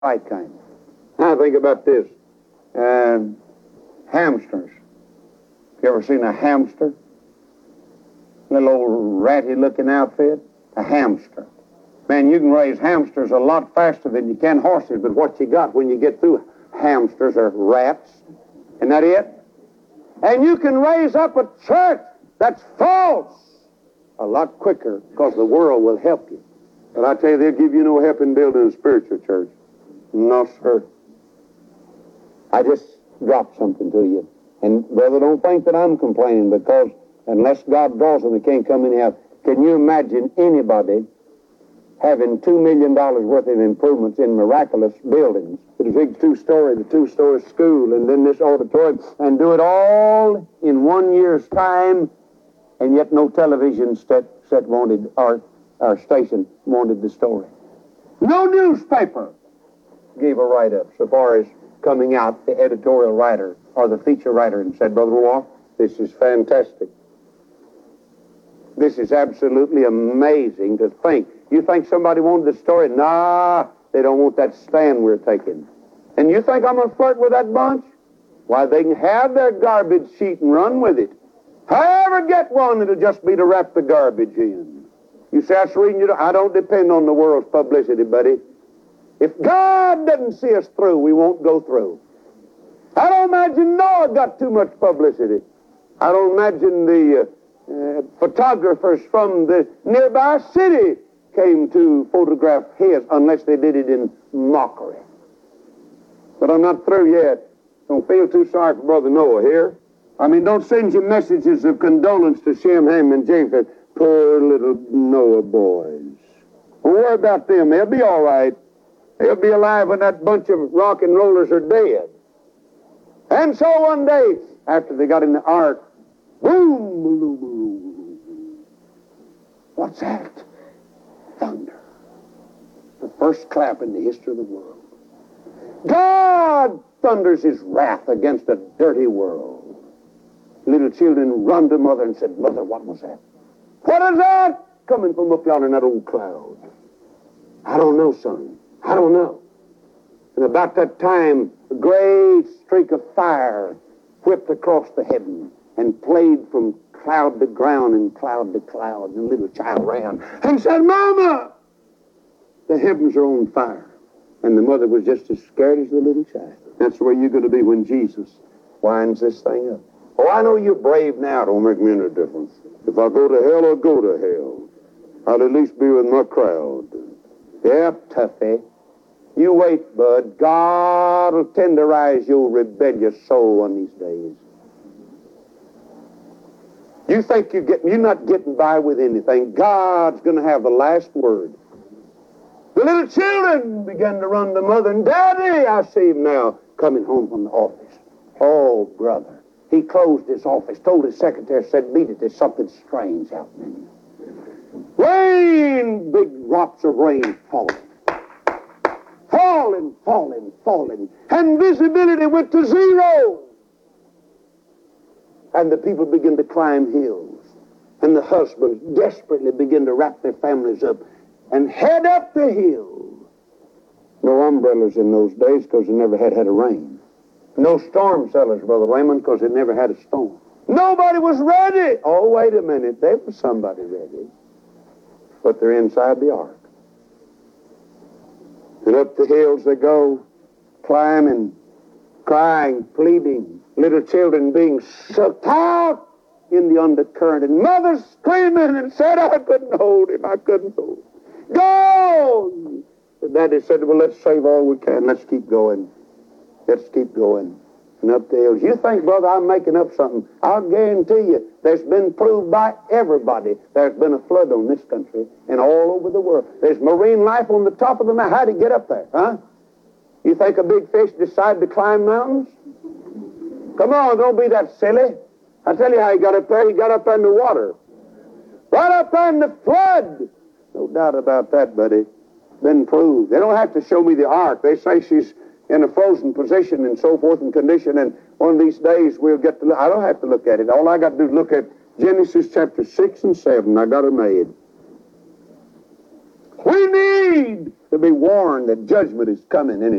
right kind. Now think about this. Hamsters. You ever seen a hamster? Little old ratty-looking outfit? A hamster. Man, you can raise hamsters a lot faster than you can horses, but what you got when you get through hamsters are rats. Isn't that it? And you can raise up a church that's false a lot quicker because the world will help you. But I tell you, they'll give you no help in building a spiritual church. No, sir. I just dropped something to you. And, brother, don't think that I'm complaining, because unless God draws them, they can't come anyhow. Can you imagine anybody having $2 million worth of improvements in miraculous buildings? The big two-story school, and then this auditorium, and do it all in 1 year's time, and yet no television set wanted, our station wanted the story. No newspaper gave a write-up so far as coming out, the editorial writer or the feature writer, and said, Brother Wolf, this is fantastic. This is absolutely amazing to think. You think somebody wanted the story? Nah, they don't want that stand we're taking. And you think I'm going to flirt with that bunch? Why, they can have their garbage sheet and run with it. If I ever get one, it'll just be to wrap the garbage in. You say, that's reading you. I don't depend on the world's publicity, buddy. If God doesn't see us through, we won't go through. I don't imagine Noah got too much publicity. I don't imagine the photographers from the nearby city came to photograph his, unless they did it in mockery. But I'm not through yet. Don't feel too sorry for Brother Noah here. I mean, don't send you messages of condolence to Shem, Ham, and Japheth. Poor little Noah boys. Don't worry about them. They'll be all right. They'll be alive when that bunch of rock and rollers are dead. And so one day, after they got in the ark, boom, boom, boom. What's that? Thunder. The first clap in the history of the world. God thunders his wrath against a dirty world. Little children run to mother and said, Mother, what was that? What is that? Coming from up yonder in that old cloud. I don't know, son. I don't know. And about that time, a great streak of fire whipped across the heaven and played from cloud to ground and cloud to cloud. And the little child ran and said, Mama, the heavens are on fire. And the mother was just as scared as the little child. That's where you're going to be when Jesus winds this thing up. Oh, I know you're brave now. It don't make me any difference. If I go to hell, I'll go to hell. I'll at least be with my crowd. Yeah, toughie. You wait, bud. God will tenderize your rebellious soul one of these days. You think you're not getting by with anything. God's going to have the last word. The little children began to run to mother, and Daddy, I see him now, coming home from the office. Oh, brother. He closed his office, told his secretary, said, beat it, there's something strange happening. Rain, big drops of rain falling. Falling. And visibility went to zero. And the people began to climb hills. And the husbands desperately began to wrap their families up and head up the hill. No umbrellas in those days because they never had a rain. No storm cellars, Brother Raymond, because they never had a storm. Nobody was ready. Oh, wait a minute. There was somebody ready. But they're inside the ark. And up the hills they go, climbing, crying, pleading, little children being sucked out in the undercurrent, and mothers screaming and said, I couldn't hold him. Go! And Daddy said, well, let's save all we can. Let's keep going. And up the hills. You think, brother, I'm making up something. I'll guarantee you, there's been proved by everybody there's been a flood on this country and all over the world. There's marine life on the top of the mountain. How'd he get up there, huh? You think a big fish decided to climb mountains? Come on, don't be that silly. I'll tell you how he got up there. He got up there in the water. Right up there in the flood. No doubt about that, buddy. Been proved. They don't have to show me the ark. They say she's in a frozen position and so forth and condition, and one of these days we'll get to look. I don't have to look at it. All I got to do is look at Genesis chapter 6 and 7. I got it made. We need to be warned that judgment is coming, and